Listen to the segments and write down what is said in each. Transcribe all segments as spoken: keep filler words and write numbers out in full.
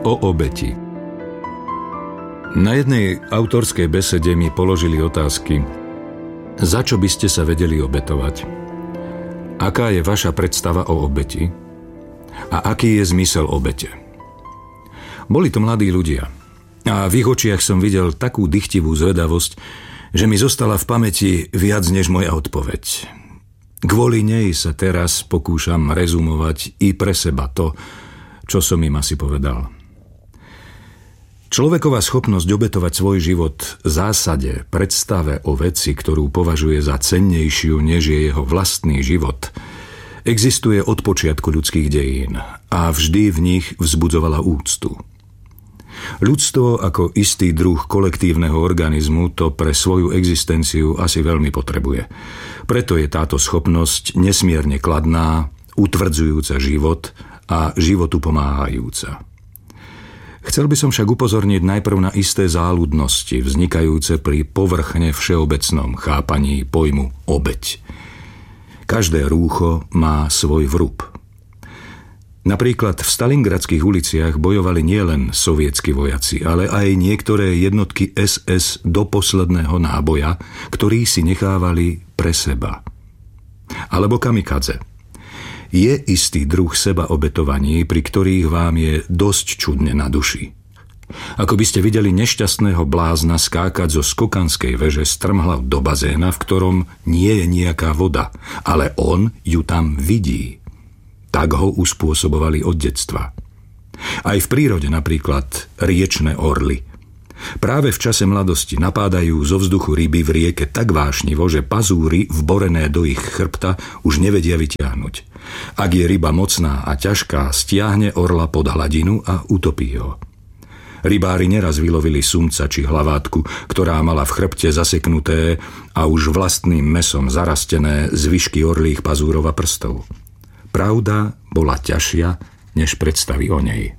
O obeti. Na jednej autorskej besede mi položili otázky: za čo by ste sa vedeli obetovať? Aká je vaša predstava o obeti? A aký je zmysel obete? Boli to mladí ľudia a v ich očiach som videl takú dychtivú zvedavosť, že mi zostala v pamäti viac než moja odpoveď. Kvôli nej sa teraz pokúšam rezumovať i pre seba to, čo som im asi povedal. Človeková schopnosť obetovať svoj život v zásade predstave o veci, ktorú považuje za cennejšiu než je jeho vlastný život, existuje od počiatku ľudských dejín a vždy v nich vzbudzovala úctu. Ľudstvo ako istý druh kolektívneho organizmu to pre svoju existenciu asi veľmi potrebuje. Preto je táto schopnosť nesmierne kladná, utvrdzujúca život a životu pomáhajúca. Chcel by som však upozorniť najprv na isté záľudnosti vznikajúce pri povrchne všeobecnom chápaní pojmu obeť. Každé rúcho má svoj vrub. Napríklad v stalingradských uliciach bojovali nielen sovietski vojaci, ale aj niektoré jednotky es es do posledného náboja, ktorí si nechávali pre seba. Alebo kamikadze. Je istý druh sebaobetovaní, pri ktorých vám je dosť čudne na duši. Ako by ste videli nešťastného blázna skákať zo skokanskej veže strmhlav do bazéna, v ktorom nie je nejaká voda, ale on ju tam vidí. Tak ho uspôsobovali od detstva. Aj v prírode napríklad riečne orly. Práve v čase mladosti napádajú zo vzduchu ryby v rieke tak vášnivo, že pazúry vborené do ich chrbta už nevedia vyťahnuť. Ak je ryba mocná a ťažká, stiahne orla pod hladinu a utopí ho. Rybári neraz vylovili sumca či hlavátku, ktorá mala v chrbte zaseknuté a už vlastným mesom zarastené zvyšky orlých pazúrov a prstov. Pravda bola ťažšia, než predstavy o nej.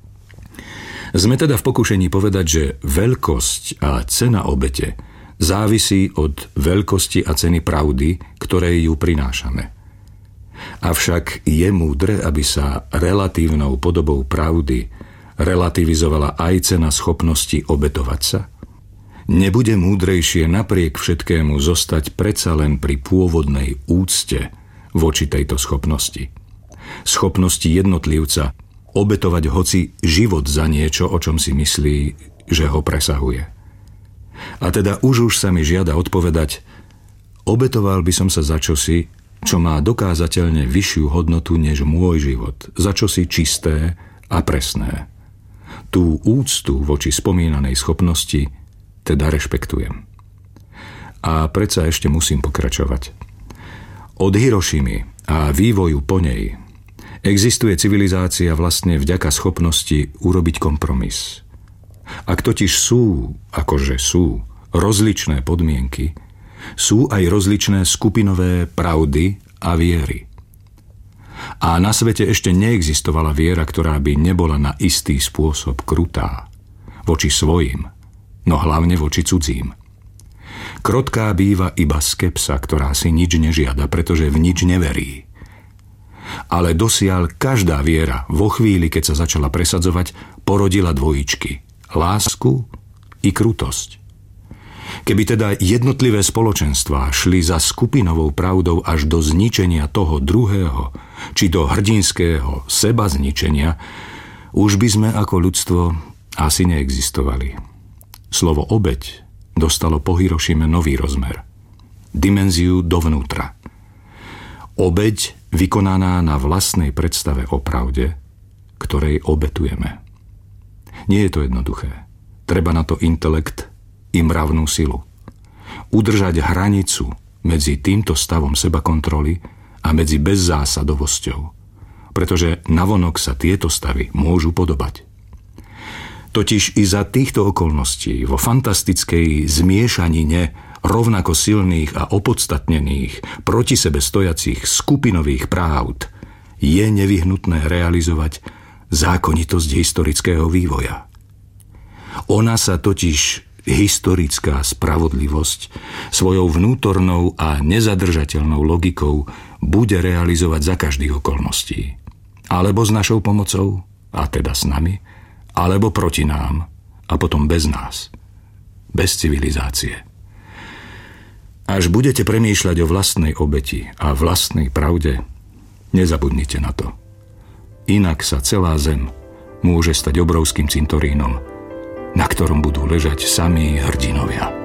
Sme teda v pokušení povedať, že veľkosť a cena obete závisí od veľkosti a ceny pravdy, ktorej ju prinášame. Avšak je múdre, aby sa relatívnou podobou pravdy relativizovala aj cena schopnosti obetovať sa? Nebude múdrejšie napriek všetkému zostať predsa len pri pôvodnej úcte voči tejto schopnosti. Schopnosti jednotlivca obetovať hoci život za niečo, o čom si myslí, že ho presahuje. A teda už už sa mi žiada odpovedať: obetoval by som sa za čosi, čo má dokázateľne vyššiu hodnotu než môj život, za čosi čisté a presné. Tú úctu voči spomínanej schopnosti teda rešpektujem. A predsa ešte musím pokračovať. Od Hirošimy a vývoju po nej existuje civilizácia vlastne vďaka schopnosti urobiť kompromis. Ak totiž sú, akože sú, rozličné podmienky, sú aj rozličné skupinové pravdy a viery. A na svete ešte neexistovala viera, ktorá by nebola na istý spôsob krutá voči svojim, no hlavne voči cudzím. Krotká býva iba skepsa, ktorá si nič nežiada, pretože v nič neverí. Ale dosiaľ každá viera vo chvíli, keď sa začala presadzovať, porodila dvojičky: lásku i krutosť. Keby teda jednotlivé spoločenstvá šli za skupinovou pravdou až do zničenia toho druhého, či do hrdinského seba zničenia, už by sme ako ľudstvo asi neexistovali. Slovo obeť dostalo po Hirošime nový rozmer. Dimenziu dovnútra. Obeť vykonaná na vlastnej predstave o pravde, ktorej obetujeme. Nie je to jednoduché. Treba na to intelekt i mravnú silu. Udržať hranicu medzi týmto stavom sebakontroly a medzi bezzásadovosťou, pretože navonok sa tieto stavy môžu podobať. Totiž i za týchto okolností vo fantastickej zmiešanine rovnako silných a opodstatnených proti sebe stojacích skupinových právd je nevyhnutné realizovať zákonitosť historického vývoja. Ona sa totiž, historická spravodlivosť, svojou vnútornou a nezadržateľnou logikou bude realizovať za každých okolností. Alebo s našou pomocou, a teda s nami, alebo proti nám a potom bez nás. Bez civilizácie. Až budete premýšľať o vlastnej obeti a vlastnej pravde, nezabudnite na to. Inak sa celá zem môže stať obrovským cintorínom, na ktorom budú ležať samí hrdinovia.